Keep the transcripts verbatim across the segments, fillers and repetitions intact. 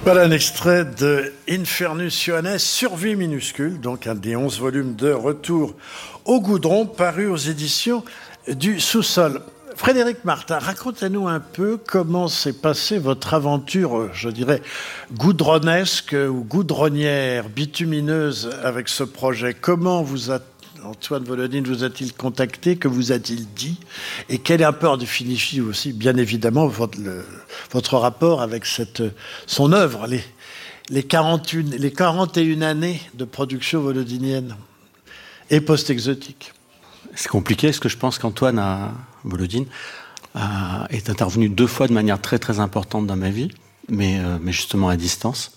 Voilà un extrait de Infernus Ioannes, Survie minuscule, donc un des onze volumes de Retour au goudron, paru aux éditions du Sous-sol. Frédéric Martin, racontez-nous un peu comment s'est passée votre aventure, je dirais, goudronesque ou goudronnière, bitumineuse avec ce projet. Comment vous a, Antoine Volodine vous a-t-il contacté? Que vous a-t-il dit? Et quel est un peu en définitive aussi, bien évidemment, votre, le, votre rapport avec cette, son œuvre, les, les, quarante-et-un, les quarante et une années de production volodinienne et post-exotique? C'est compliqué, parce que je pense qu'Antoine a, Volodine a, est intervenu deux fois de manière très très importante dans ma vie, mais, euh, mais justement à distance.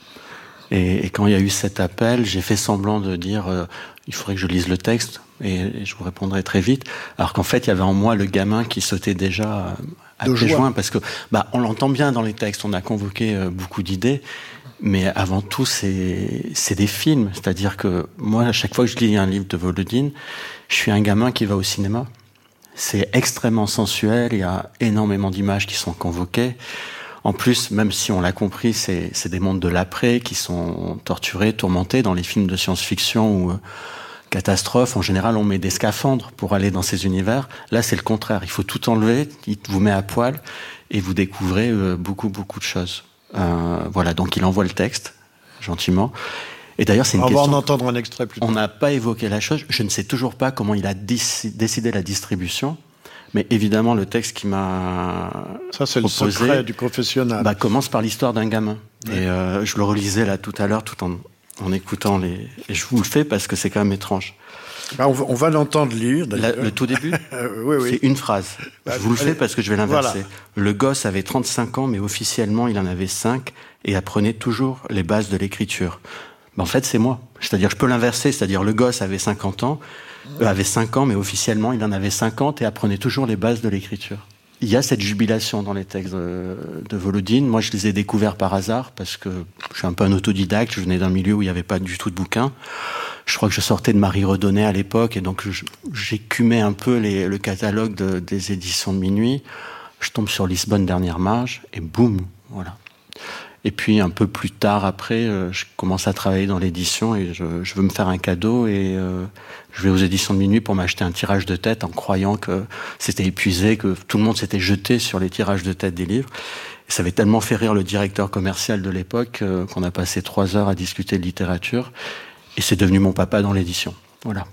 Et, et quand il y a eu cet appel, j'ai fait semblant de dire euh, il faudrait que je lise le texte et, et je vous répondrai très vite. Alors qu'en fait, il y avait en moi le gamin qui sautait déjà à pieds joints, parce que bah, on l'entend bien dans les textes, on a convoqué euh, beaucoup d'idées. Mais avant tout, c'est, c'est des films. C'est-à-dire que moi, à chaque fois que je lis un livre de Volodine, je suis un gamin qui va au cinéma. C'est extrêmement sensuel, il y a énormément d'images qui sont convoquées. En plus, même si on l'a compris, c'est, c'est des mondes de l'après qui sont torturés, tourmentés. Dans les films de science-fiction ou euh, catastrophes, en général, on met des scaphandres pour aller dans ces univers. Là, c'est le contraire. Il faut tout enlever, il vous met à poil et vous découvrez euh, beaucoup, beaucoup de choses. Euh, voilà, donc il envoie le texte, gentiment. Et d'ailleurs, c'est une on question... On va en entendre un extrait plus tard. On n'a pas évoqué la chose. Je ne sais toujours pas comment il a décidé la distribution. Mais évidemment, le texte qui m'a Ça, c'est proposé, le secret du confessionnal. Bah, commence par l'histoire d'un gamin. Ouais. Et euh, je le relisais là tout à l'heure, tout en, en écoutant les... Et je vous le fais parce que c'est quand même étrange. Bah, on, va, on va l'entendre lire, d'ailleurs. La, le tout début, oui, oui. C'est une phrase. Bah, je vous le allez, fais parce que je vais l'inverser. Voilà. Le gosse avait trente-cinq ans, mais officiellement, il en avait cinq et apprenait toujours les bases de l'écriture. Bah, en fait, c'est moi. C'est-à-dire, je peux l'inverser. C'est-à-dire, le gosse avait cinquante ans, euh, avait cinq ans, mais officiellement, il en avait cinquante et apprenait toujours les bases de l'écriture. Il y a cette jubilation dans les textes de, de Volodine. Moi, je les ai découverts par hasard parce que je suis un peu un autodidacte. Je venais d'un milieu où il n'y avait pas du tout de bouquins. Je crois que je sortais de Marie Redonnet à l'époque et donc je, j'écumais un peu les, le catalogue de, des éditions de minuit. Je tombe sur Lisbonne Dernière Marge et boum, voilà. Et puis un peu plus tard après, euh, je commence à travailler dans l'édition et je, je veux me faire un cadeau et euh, je vais aux éditions de minuit pour m'acheter un tirage de tête en croyant que c'était épuisé, que tout le monde s'était jeté sur les tirages de tête des livres. Et ça avait tellement fait rire le directeur commercial de l'époque euh, qu'on a passé trois heures à discuter de littérature. Et c'est devenu mon papa dans l'édition. Voilà.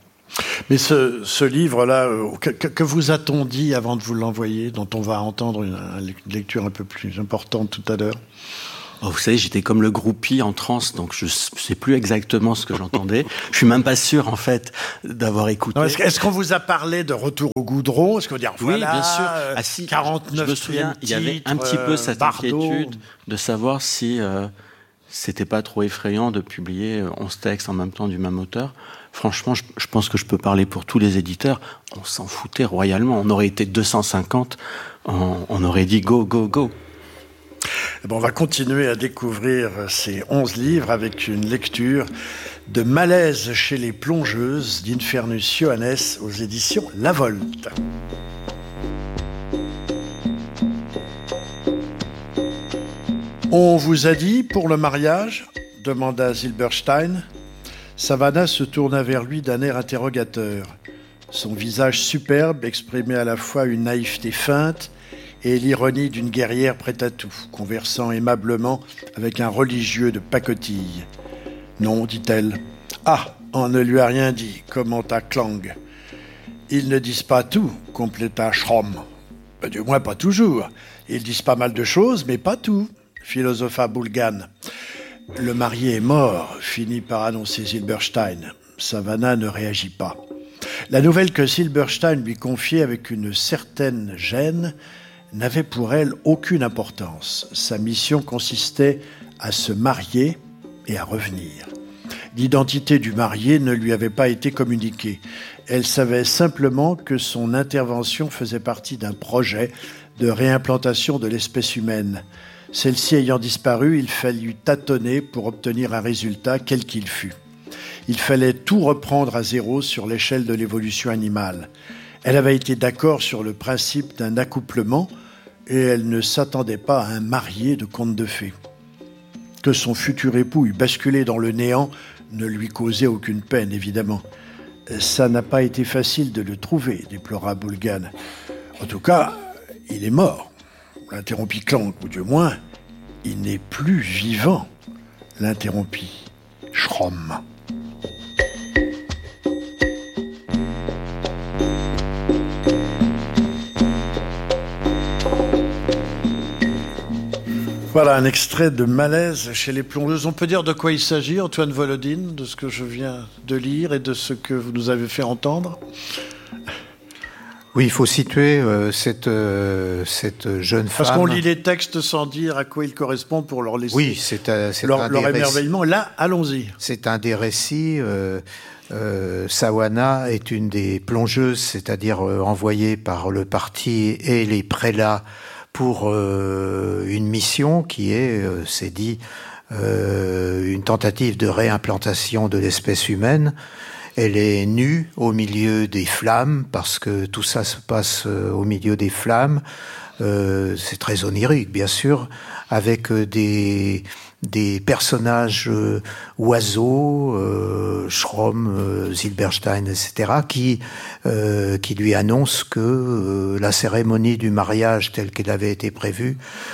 Mais ce, ce livre-là, euh, que, que vous a-t-on dit avant de vous l'envoyer, dont on va entendre une, une lecture un peu plus importante tout à l'heure? Oh, vous savez, j'étais comme le groupie en transe, donc je ne sais plus exactement ce que j'entendais. Je suis même pas sûr, en fait, d'avoir écouté. Non, est-ce, est-ce qu'on vous a parlé de Retour au goudron? Est-ce qu'on va dire, voilà, oui, bien sûr. Euh, ah, si, quarante-neuf je me souviens, titres, il y avait un petit peu cette Bardot. inquiétude de savoir si euh, c'était pas trop effrayant de publier onze textes en même temps du même auteur. Franchement, je, je pense que je peux parler pour tous les éditeurs. On s'en foutait royalement. On aurait été deux cent cinquante, on, on aurait dit go, go, go. Bon, on va continuer à découvrir ces onze livres avec une lecture de Malaise chez les plongeuses d'Infernus Ioannes aux éditions La Volte. On vous a dit pour le mariage? Demanda Silberstein. Savannah se tourna vers lui d'un air interrogateur. Son visage superbe exprimait à la fois une naïveté feinte et l'ironie d'une guerrière prête à tout, conversant aimablement avec un religieux de pacotille. « Non, dit-elle. »« Ah, on ne lui a rien dit, » commenta Klang. « Ils ne disent pas tout, » compléta Schramm. Ben, « Du moins pas toujours. Ils disent pas mal de choses, mais pas tout, » philosopha Bulgan. « Le marié est mort, » finit par annoncer Silberstein. Savannah ne réagit pas. La nouvelle que Silberstein lui confiait avec une certaine gêne n'avait pour elle aucune importance. Sa mission consistait à se marier et à revenir. L'identité du marié ne lui avait pas été communiquée. Elle savait simplement que son intervention faisait partie d'un projet de réimplantation de l'espèce humaine. Celle-ci ayant disparu, il fallut tâtonner pour obtenir un résultat quel qu'il fût. Il fallait tout reprendre à zéro sur l'échelle de l'évolution animale. Elle avait été d'accord sur le principe d'un accouplement et elle ne s'attendait pas à un marié de conte de fées. Que son futur époux eût basculé dans le néant ne lui causait aucune peine, évidemment. Ça n'a pas été facile de le trouver, déplora Boulgane. En tout cas, il est mort, l'interrompit Clank, ou du moins, il n'est plus vivant, l'interrompit Schramm. Voilà un extrait de Malaise chez les plongeuses. On peut dire de quoi il s'agit, Antoine Volodine, de ce que je viens de lire et de ce que vous nous avez fait entendre? Oui, il faut situer euh, cette, euh, cette jeune femme... Parce qu'on lit les textes sans dire à quoi ils correspondent pour leur laisser oui, c'est un, c'est leur, un leur des émerveillement. récits. Là, allons-y. C'est un des récits. Euh, euh, Sawana est une des plongeuses, c'est-à-dire euh, envoyée par le parti et les prélats pour euh, une mission qui est, euh, c'est dit, euh, une tentative de réimplantation de l'espèce humaine. Elle est nue au milieu des flammes, parce que tout ça se passe euh, au milieu des flammes. Euh, c'est très onirique, bien sûr, avec euh, des, des personnages euh, oiseaux, euh, Schramm, euh, Zilberstein, et cetera, qui, euh, qui lui annoncent que euh, la cérémonie du mariage telle qu'elle avait été prévue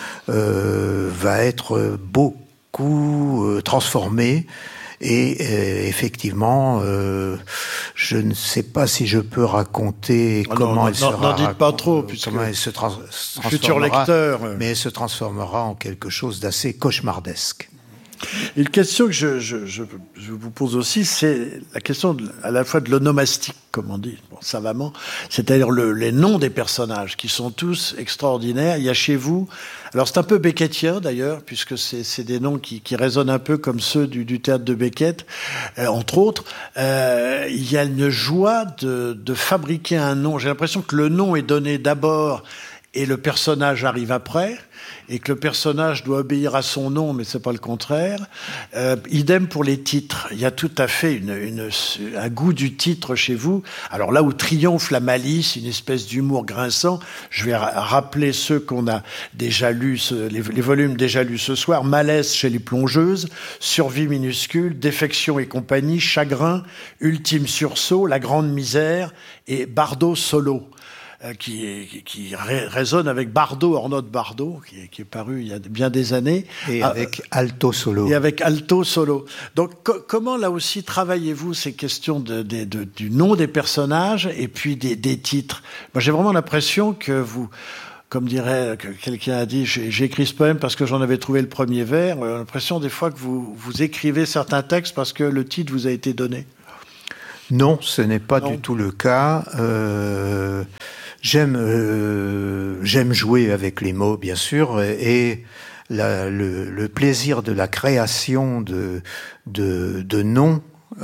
euh, va être beaucoup euh, transformée. Et euh, effectivement, euh, je ne sais pas si je peux raconter ah comment non, elle sera. N'en dites racont- pas trop, puisque comment elle se trans- transformera. futur lecteur. Mais elle se transformera en quelque chose d'assez cauchemardesque. Une question que je, je, je, je vous pose aussi, c'est la question de, à la fois de l'onomastique, comme on dit, bon, savamment, c'est-à-dire le, les noms des personnages, qui sont tous extraordinaires. Il y a chez vous, alors c'est un peu beckettien d'ailleurs, puisque c'est, c'est des noms qui, qui résonnent un peu comme ceux du, du théâtre de Beckett, euh, entre autres. Euh, il y a une joie de, de fabriquer un nom. J'ai l'impression que le nom est donné d'abord et le personnage arrive après, et que le personnage doit obéir à son nom, mais c'est pas le contraire. Euh, idem pour les titres. Il y a tout à fait une, une, un goût du titre chez vous. Alors là où triomphe la malice, une espèce d'humour grinçant, je vais ra- rappeler ceux qu'on a déjà lus, ce, les, les volumes déjà lus ce soir. Malaise chez les plongeuses, Survie minuscule, Défection et compagnie, Chagrin, Ultime sursaut, La grande misère et Bardot solo. Qui, est, qui résonne avec Bardot, Ornotte Bardot, qui est, qui est paru il y a bien des années. Et avec ah, Alto Solo. Et avec Alto Solo. Donc, co- comment, là aussi, travaillez-vous ces questions de, de, de, du nom des personnages et puis des, des titres? Moi, j'ai vraiment l'impression que vous... Comme dirait que quelqu'un a dit, j'ai, j'ai écrit ce poème parce que j'en avais trouvé le premier vers. J'ai l'impression des fois que vous, vous écrivez certains textes parce que le titre vous a été donné. Non, ce n'est pas non. du tout le cas. Euh, j'aime, euh, j'aime jouer avec les mots, bien sûr, et la, le, le plaisir de la création de, de, de noms,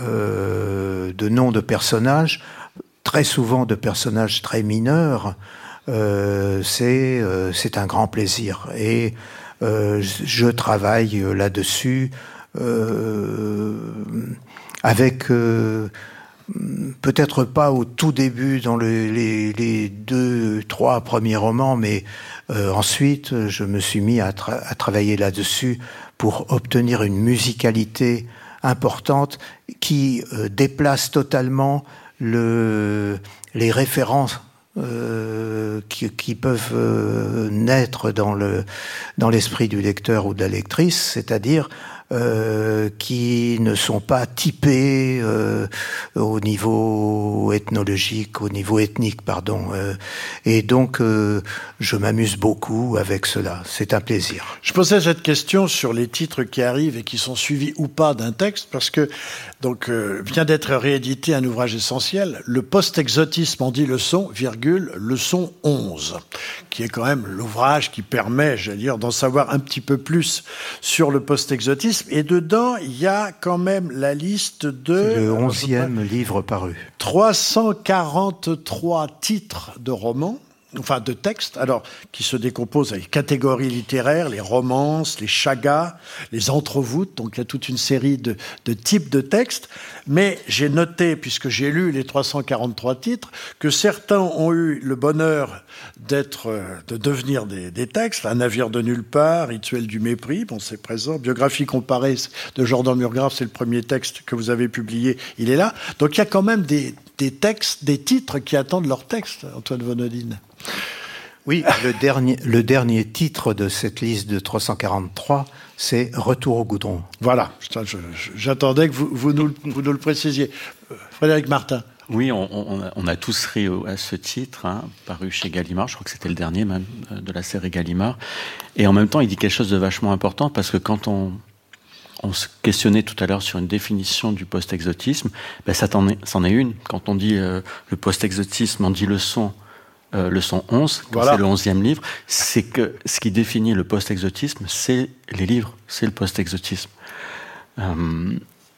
euh, de noms de personnages, très souvent de personnages très mineurs, euh, c'est, euh, c'est un grand plaisir. Et euh, je travaille là-dessus euh, avec... Euh, peut-être pas au tout début dans le, les, les deux, trois premiers romans, mais euh, ensuite je me suis mis à, tra- à travailler là-dessus pour obtenir une musicalité importante qui euh, déplace totalement le, les références euh, qui, qui peuvent euh, naître dans, le, dans l'esprit du lecteur ou de la lectrice, c'est-à-dire Euh, qui ne sont pas typés euh, au niveau ethnologique, au niveau ethnique, pardon. Euh, et donc, euh, je m'amuse beaucoup avec cela. C'est un plaisir. Je posais cette question sur les titres qui arrivent et qui sont suivis ou pas d'un texte, parce que donc euh, vient d'être réédité un ouvrage essentiel, Le post-exotisme en dit leçon, virgule, leçon onze, qui est quand même l'ouvrage qui permet, j'allais dire, d'en savoir un petit peu plus sur le post-exotisme. Et dedans, il y a quand même la liste de... C'est le onzième livre paru. trois cent quarante-trois titres de romans, enfin de textes, alors qui se décomposent avec catégories littéraires, les romances, les chagas, les entrevoûtes, donc il y a toute une série de, de types de textes. Mais j'ai noté, puisque j'ai lu les trois cent quarante-trois titres, que certains ont eu le bonheur d'être, de devenir des, des textes. Un navire de nulle part, Rituel du mépris, bon c'est présent. Biographie comparée de Jordan Murgrave, c'est le premier texte que vous avez publié, il est là. Donc il y a quand même des, des textes, des titres qui attendent leur texte, Antoine Volodine. Oui, le dernier, le dernier titre de cette liste de trois cent quarante-trois, c'est « Retour au goudron ». Voilà, je, je, j'attendais que vous, vous, nous, vous nous le précisiez. Frédéric Martin. Oui, on, on, a, on a tous ri à ce titre, hein, paru chez Gallimard, je crois que c'était le dernier même de la série Gallimard. Et en même temps, il dit quelque chose de vachement important, parce que quand on, on se questionnait tout à l'heure sur une définition du post-exotisme, ben ça t'en est, c'en est une. Quand on dit euh, le post-exotisme en dix leçons, Euh, leçon onze, voilà. C'est le onzième livre, c'est que ce qui définit le post-exotisme, c'est les livres, c'est le post-exotisme. Euh,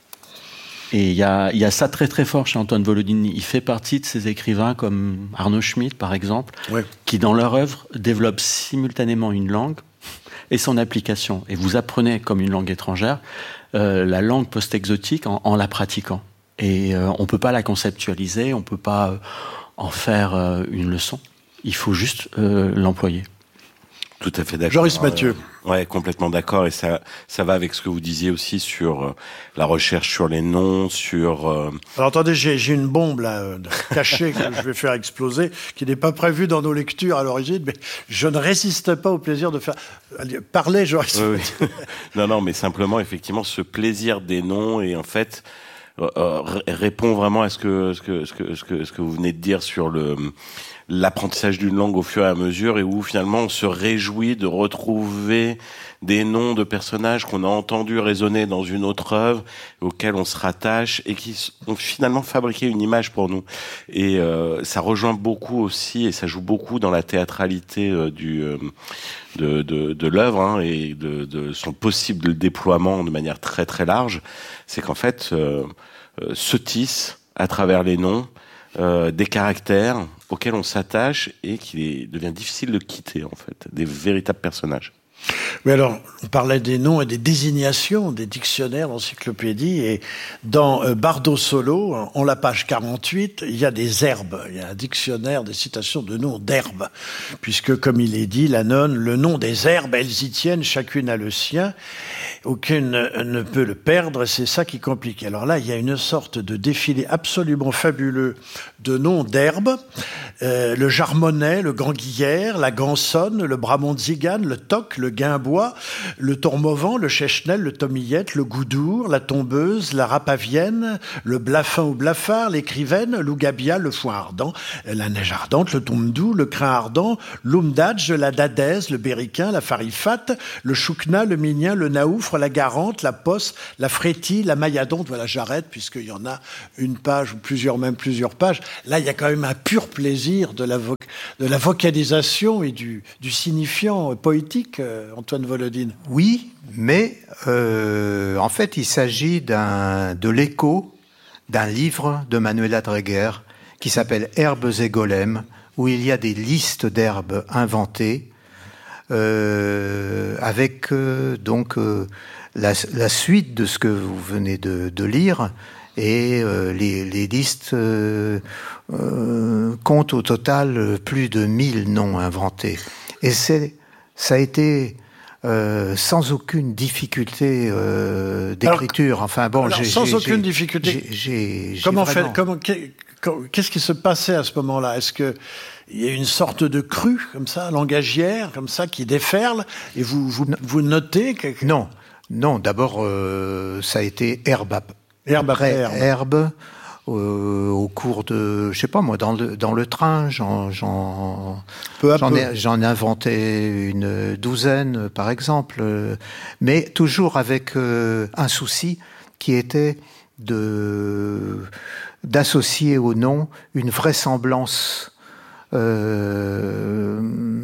et il y a, y a ça très très fort chez Antoine Volodine. Il fait partie de ces écrivains comme Arnaud Schmitt, par exemple, ouais. qui dans leur œuvre développent simultanément une langue et son application. Et vous apprenez comme une langue étrangère euh, la langue post-exotique en, en la pratiquant. Et euh, on ne peut pas la conceptualiser, on ne peut pas... Euh, en faire euh, une leçon. Il faut juste euh, l'employer. Tout à fait d'accord. Joris Mathieu. Euh, ouais, complètement d'accord. Et ça, ça va avec ce que vous disiez aussi sur euh, la recherche sur les noms, sur... Euh... Alors attendez, j'ai, j'ai une bombe là, euh, cachée que je vais faire exploser, qui n'est pas prévue dans nos lectures à l'origine, mais je ne résiste pas au plaisir de faire... Parlez, Joris oui, Mathieu. Oui. non, non, mais simplement, effectivement, ce plaisir des noms et en fait... Euh, répond vraiment à ce que ce que ce que ce que ce que vous venez de dire sur le l'apprentissage d'une langue au fur et à mesure, et où finalement on se réjouit de retrouver des noms de personnages qu'on a entendus résonner dans une autre œuvre, auxquels on se rattache et qui ont finalement fabriqué une image pour nous. Et euh, ça rejoint beaucoup aussi, et ça joue beaucoup dans la théâtralité euh, du euh, de, de, de l'œuvre, hein, et de, de son possible déploiement de manière très très large. C'est qu'en fait euh, euh, se tissent à travers les noms euh, des caractères auxquels on s'attache et qu'il devient difficile de quitter, en fait, des véritables personnages. Oui, alors, on parlait des noms et des désignations des dictionnaires d'encyclopédie, et dans euh, Bardo Solo, en la page quarante-huit, il y a des herbes, il y a un dictionnaire des citations de noms d'herbes, puisque, comme il est dit, la nonne, le nom des herbes, elles y tiennent, chacune a le sien, aucune ne peut le perdre, c'est ça qui complique. Alors là, il y a une sorte de défilé absolument fabuleux de noms d'herbes, euh, le jarmonnet, le ganguillère, la gansonne, le bramontzigane, le toc, le guimbois, le tourmovent, le chechenel, le tomillette, le goudour, la tombeuse, la rapavienne, le blafin ou blafard, l'écrivaine, l'ougabia, le foin ardent, la neige ardente, le toumdou, le crin ardent, l'oumdadj, la dadaise, le bériquin, la farifate, le choukna, le minien, le naoufre, la garante, la posse, la frétille, la mailladonte. Voilà, j'arrête puisqu'il y en a une page ou plusieurs, même plusieurs pages. Là, il y a quand même un pur plaisir de la, vo- de la vocalisation et du, du signifiant poétique, euh, Antoine Volodine. Oui, mais euh, en fait, il s'agit d'un, de l'écho d'un livre de Manuela Dreger qui s'appelle « Herbes et golems », où il y a des listes d'herbes inventées euh, avec euh, donc euh, la, la suite de ce que vous venez de, de lire. Et euh, les, les listes euh, euh, comptent au total plus de mille noms inventés. Et c'est, ça a été euh, sans aucune difficulté euh, d'écriture. Alors, enfin bon, alors, j'ai, sans j'ai, aucune j'ai, difficulté. J'ai, j'ai, comment j'ai vraiment... fait, comment, qu'est-ce qui se passait à ce moment-là? Est-ce que il y a une sorte de crue comme ça, langagière, comme ça, qui déferle, et vous vous, vous notez que... Non, non. D'abord, euh, ça a été herbe. Herbe après herbe. herbe euh, au cours de, je sais pas moi, dans le dans le train, j'en j'en peu à j'en, peu. ai, j'en ai inventé une douzaine, par exemple, mais toujours avec euh, un souci qui était de d'associer au nom une vraisemblance euh,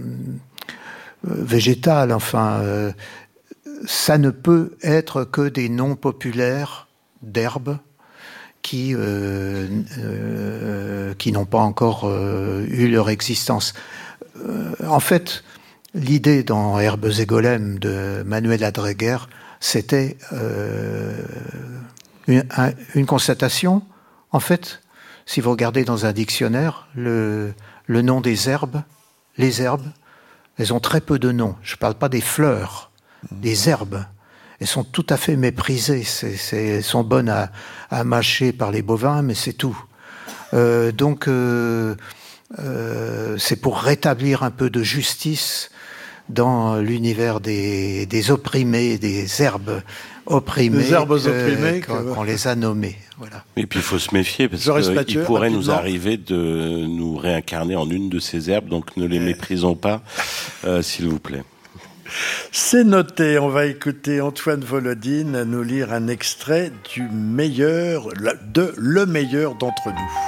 végétale. Enfin, euh, ça ne peut être que des noms populaires d'herbes qui euh, euh, qui n'ont pas encore euh, eu leur existence. euh, en fait, l'idée dans Herbes et Golems de Manuel Adreguer, c'était euh, une, un, une constatation. En fait, si vous regardez dans un dictionnaire, le, le nom des herbes, les herbes, elles ont très peu de noms. Je ne parle pas des fleurs, des herbes. Elles sont tout à fait méprisées. C'est, c'est, elles sont bonnes à, à mâcher par les bovins, mais c'est tout. Euh, donc, euh, euh, c'est pour rétablir un peu de justice dans l'univers des, des opprimés, des herbes opprimées, des herbes euh, opprimées qu'on, que... qu'on les a nommées. Voilà. Et puis il faut se méfier parce qu'il pourrait nous arriver de nous réincarner en une de ces herbes, donc ne les méprisons pas, euh, s'il vous plaît. C'est noté, on va écouter Antoine Volodine nous lire un extrait du meilleur, de Le meilleur d'entre nous.